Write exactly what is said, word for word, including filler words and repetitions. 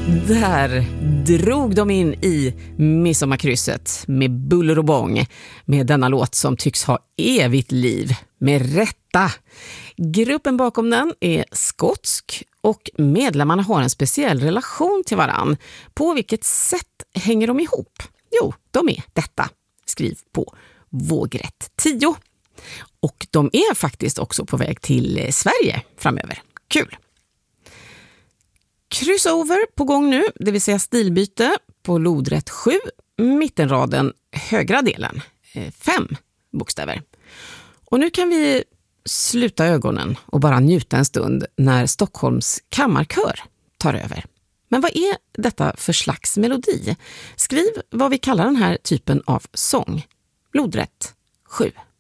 Där drog de in i midsommarkrysset med buller och bång med denna låt som tycks ha evigt liv, med rätta. Gruppen bakom den är skotsk och medlemmarna har en speciell relation till varann. På vilket sätt hänger de ihop? Jo, de är detta. Skriv på vågrätt tio. Och de är faktiskt också på väg till Sverige framöver. Kul! Crossover på gång nu, det vill säga stilbyte på lodrätt sju, mittenraden, högra delen, fem bokstäver. Och nu kan vi sluta ögonen och bara njuta en stund när Stockholms kammarkör tar över. Men vad är detta för slags melodi? Skriv vad vi kallar den här typen av sång. Lodrätt sju.